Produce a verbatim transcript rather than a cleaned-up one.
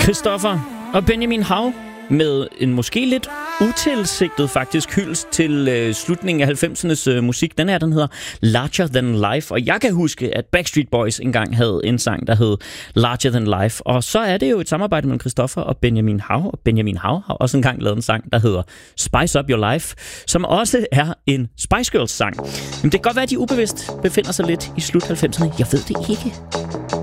Christoffer og Benjamin Hav med en måske lidt utilsigtet faktisk hyldest til øh, slutningen af halvfemsernes øh, musik. Den her, den hedder Larger Than Life, og jeg kan huske, at Backstreet Boys engang havde en sang, der hed Larger Than Life, og så er det jo et samarbejde mellem Christoffer og Benjamin Hav, og Benjamin Hav har også engang lavet en sang, der hedder Spice Up Your Life, som også er en Spice Girls sang. Men det kan godt være, at de ubevidst befinder sig lidt i slut halvfemserne. Jeg ved det ikke.